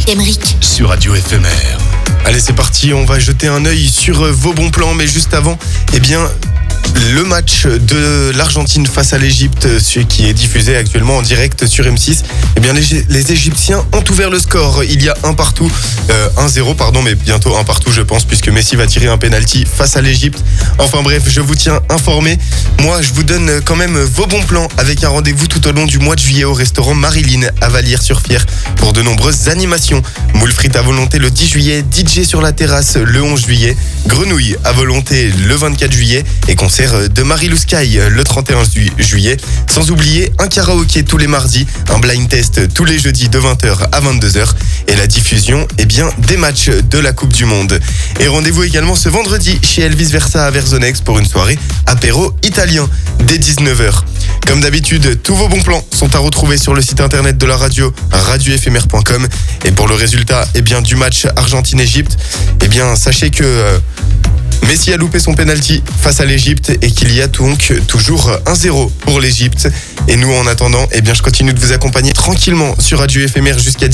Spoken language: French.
Emeric. Sur Radio Éphémère. Allez, c'est parti, on va jeter un œil sur vos bons plans, mais juste avant, le match de l'Argentine face à l'Égypte, celui qui est diffusé actuellement en direct sur M6, les Égyptiens ont ouvert le score. Il y a 1-0, mais bientôt un partout, je pense, puisque Messi va tirer un penalty face à l'Égypte. Enfin bref, je vous tiens informé. Moi, je vous donne quand même vos bons plans avec un rendez-vous tout au long du mois de juillet au restaurant Marilyn à Vallières-sur-Fier pour de nombreuses animations. Moules frites à volonté le 10 juillet, DJ sur la terrasse le 11 juillet, grenouilles à volonté le 24 juillet et concert de Marilou Sky le 31 juillet. Sans oublier un karaoké tous les mardis, un blind test tous les jeudis de 20h à 22h et la diffusion des matchs de la Coupe du Monde. Et rendez-vous également ce vendredi chez Elvis Versa à Verzonex pour une soirée apéro italien dès 19h. Comme d'habitude, tous vos bons plans sont à retrouver sur le site internet de la radio, radioéphémère.com. Et pour le résultat du match Argentine-Égypte, sachez que Messi a loupé son penalty face à l'Égypte et qu'il y a donc toujours 1-0 pour l'Égypte. Et nous, en attendant, je continue de vous accompagner tranquillement sur Radio Éphémère jusqu'à 10h.